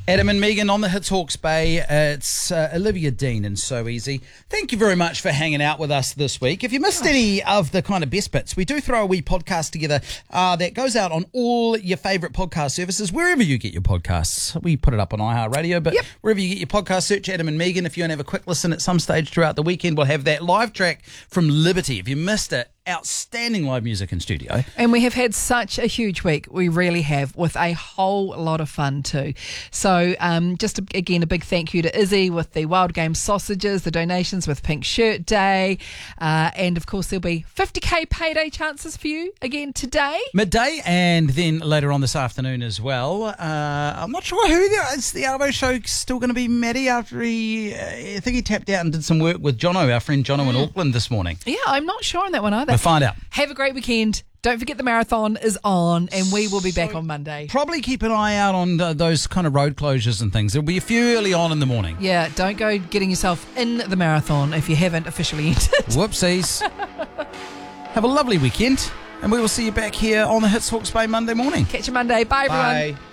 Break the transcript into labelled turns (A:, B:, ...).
A: Adam and Megan on the Hits Hawke's Bay. It's Olivia Dean and So Easy. Thank you very much for hanging out with us this week. If you missed any of the kind of best bits, we do throw a wee podcast together that goes out on all your favourite podcast services, wherever you get your podcasts. We put it up on iHeartRadio, but wherever you get your podcast, search Adam and Megan. If you want to have a quick listen at some stage throughout the weekend, we'll have that live track from Liberty. If you missed it, outstanding live music in studio.
B: And we have had such a huge week. We really have, with a whole lot of fun too. So again, a big thank you to Izzy with the Wild Game sausages, the donations with Pink Shirt Day, and of course there'll be 50k payday chances for you again today.
A: Midday, and then later on this afternoon as well. I'm not sure who is the Albo Show still going to be Maddie after I think he tapped out and did some work with Jono, our friend Jono in Auckland this morning.
B: Yeah, I'm not sure on that one either.
A: We'll find out.
B: Have a great weekend. Don't forget the marathon is on, and we will be back on Monday.
A: Probably keep an eye out on those kind of road closures and things. There'll be a few early on in the morning.
B: Yeah, don't go getting yourself in the marathon if you haven't officially entered.
A: Whoopsies. Have a lovely weekend, and we will see you back here on the Hits Hawke's Bay Monday morning.
B: Catch you Monday. Bye, everyone.
A: Bye.